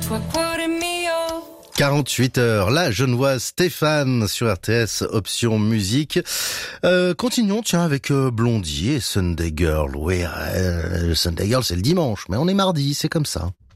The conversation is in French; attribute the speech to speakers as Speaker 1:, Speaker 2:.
Speaker 1: 48 heures, la Genevoise Stéphane sur RTS, option musique. Continuons, tiens, avec Blondie et Sunday Girl. Oui, Sunday Girl, c'est le dimanche, mais on est mardi, c'est comme ça.